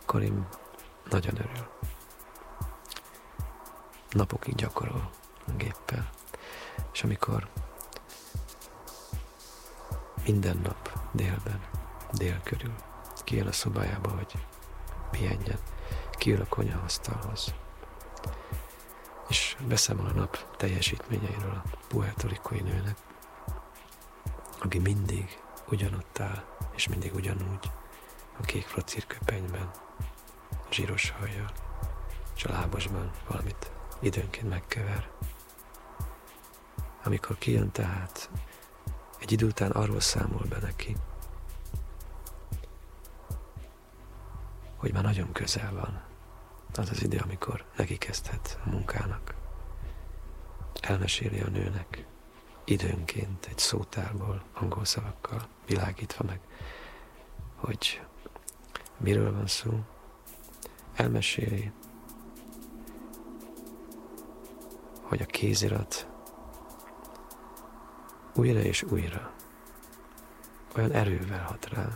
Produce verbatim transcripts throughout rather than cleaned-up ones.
Korim nagyon örül. Napokig gyakorol a géppel. És amikor minden nap délben, dél körül kijön a szobájába, hogy pihenjen, kiül a konyhaasztalhoz, és beszámol a nap teljesítményeiről a puertoricói nőnek, aki mindig ugyanott áll, és mindig ugyanúgy, a kék frocírköpenyben, zsíros hajjal, és a lábasban valamit időnként megkever. Amikor kijön tehát, egy idő után arról számol be neki, hogy már nagyon közel van az az idő, amikor neki kezdhet a munkának. Elmeséli a nőnek időnként egy szótárból, angol szavakkal világítva meg, hogy miről van szó. Elmeséli, hogy a kézirat újra és újra olyan erővel hat rá,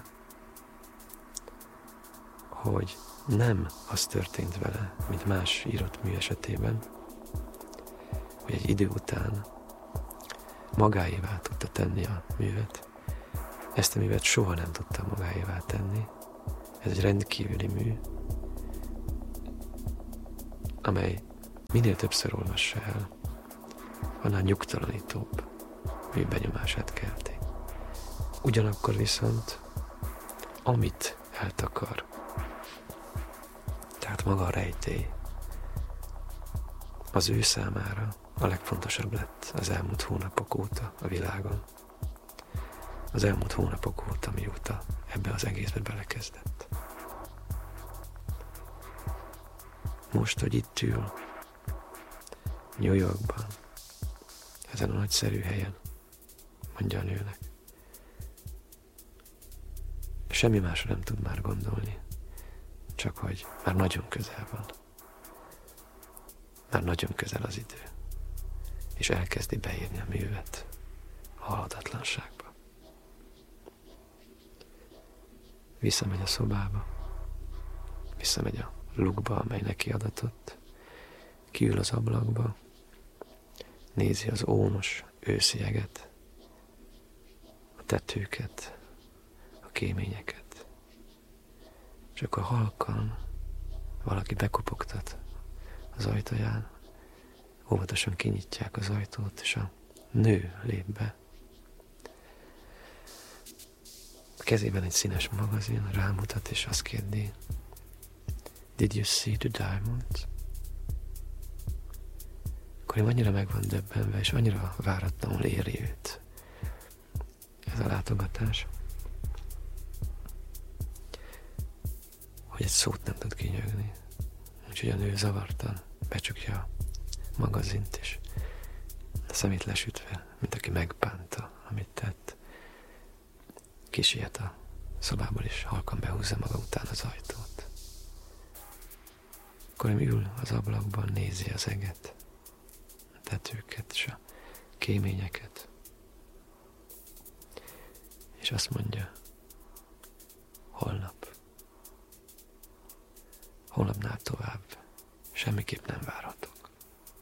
hogy nem az történt vele, mint más írott mű esetében, hogy egy idő után magáévá tudta tenni a művet. Ezt a művet soha nem tudta magáévá tenni. Ez egy rendkívüli mű, amely minél többször olvassa el, annál nyugtalanítóbb műbenyomását kelti. Ugyanakkor viszont, amit eltakar, tehát maga a rejtély, az ő számára a legfontosabb lett az elmúlt hónapok óta a világon. Az elmúlt hónapok óta, mióta ebbe az egészbe belekezdett. Most, hogy itt ül, New Yorkban, ezen a nagyszerű helyen, mondja a nőnek, semmi másra nem tud már gondolni, csak hogy már nagyon közel van. Már nagyon közel az idő, és elkezdi beírni a művet a halhatatlanságba. Visszamegy a szobába, visszamegy a lukba, amely neki adatott, kiül az ablakba, nézi az ónos őszi jeget, a tetőket, a kéményeket, és akkor halkan valaki bekopogtat az ajtaján, óvatosan kinyitják az ajtót, és a nő lép be. A kezében egy színes magazin, rámutat, és azt kérdi, Did you see the diamonds? Akkor én annyira meg van döbbenve, és annyira váratlanul éri őt ez a látogatás, hogy egy szót nem tud kinyögni. Úgyhogy a nő zavartan becsukja a magazint, és a szemét lesütve, mint aki megbánta, amit tett, kisiet a szobából, és halkan behúzza maga után az ajtót. Akkor ül az ablakban, nézi az eget, a tetőket és a kéményeket, és azt mondja, holnap, holnapnál tovább semmiképp nem várhat.